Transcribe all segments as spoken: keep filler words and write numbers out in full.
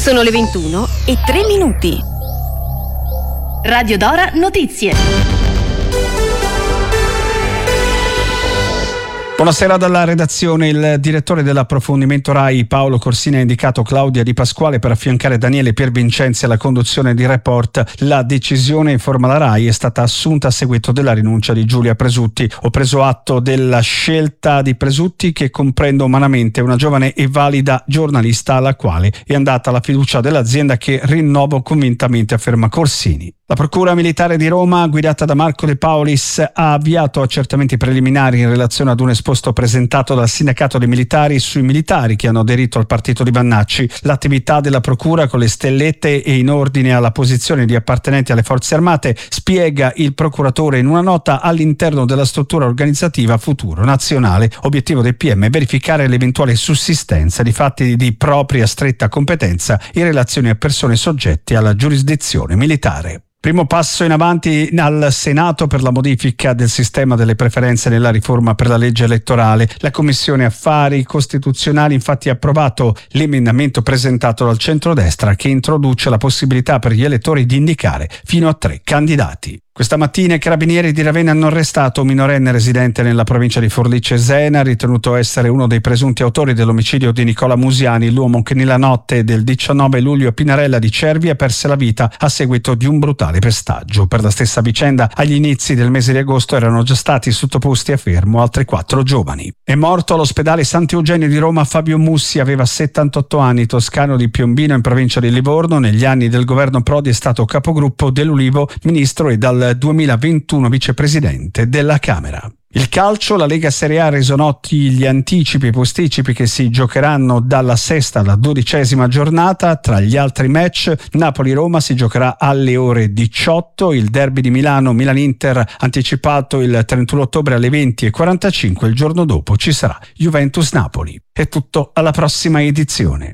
Sono le ventuno e tre minuti. Radio Dora Notizie. Buonasera dalla redazione. Il direttore dell'approfondimento RAI Paolo Corsini ha indicato Claudia Di Pasquale per affiancare Daniele Piervincenzi alla conduzione di Report. La decisione, informa la RAI, è stata assunta a seguito della rinuncia di Giulia Presutti. Ho preso atto della scelta di Presutti, che comprendo umanamente, una giovane e valida giornalista alla quale è andata la fiducia dell'azienda, che rinnovo convintamente, afferma Corsini. La Procura Militare di Roma, guidata da Marco De Paulis, ha avviato accertamenti preliminari in relazione ad un esposto presentato dal sindacato dei militari sui militari che hanno aderito al partito di Vannacci. L'attività della Procura con le stellette e in ordine alla posizione di appartenenti alle forze armate, spiega il procuratore in una nota, all'interno della struttura organizzativa Futuro Nazionale. Obiettivo del P M è verificare l'eventuale sussistenza di fatti di propria stretta competenza in relazione a persone soggette alla giurisdizione militare. Primo passo in avanti al Senato per la modifica del sistema delle preferenze nella riforma per la legge elettorale. La Commissione Affari Costituzionali infatti ha approvato l'emendamento presentato dal centrodestra, che introduce la possibilità per gli elettori di indicare fino a tre candidati. Questa mattina i carabinieri di Ravenna hanno arrestato un minorenne residente nella provincia di Forlì-Cesena, ritenuto essere uno dei presunti autori dell'omicidio di Nicola Musiani, l'uomo che nella notte del diciannove luglio a Pinarella di Cervia perse la vita a seguito di un brutale pestaggio. Per la stessa vicenda, agli inizi del mese di agosto erano già stati sottoposti a fermo altri quattro giovani. È morto all'ospedale Sant'Eugenio di Roma Fabio Mussi, aveva settantotto anni, toscano di Piombino in provincia di Livorno. Negli anni del governo Prodi è stato capogruppo dell'Ulivo, ministro e dal duemilaventuno vicepresidente della Camera. Il calcio, la Lega Serie A ha reso noti gli anticipi e posticipi che si giocheranno dalla sesta alla dodicesima giornata. Tra gli altri match, Napoli-Roma si giocherà alle ore diciotto, il derby di Milano, Milan-Inter anticipato il trentuno ottobre alle venti e quarantacinque, il giorno dopo ci sarà Juventus-Napoli. È tutto, alla prossima edizione.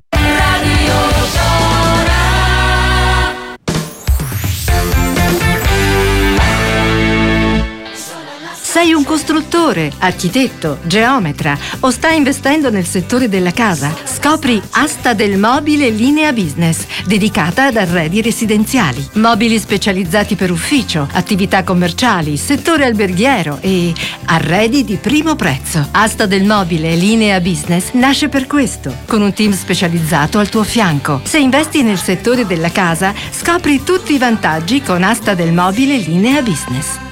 Sei un costruttore, architetto, geometra o stai investendo nel settore della casa? Scopri Asta del Mobile Linea Business, dedicata ad arredi residenziali. Mobili specializzati per ufficio, attività commerciali, settore alberghiero e arredi di primo prezzo. Asta del Mobile Linea Business nasce per questo, con un team specializzato al tuo fianco. Se investi nel settore della casa, scopri tutti i vantaggi con Asta del Mobile Linea Business.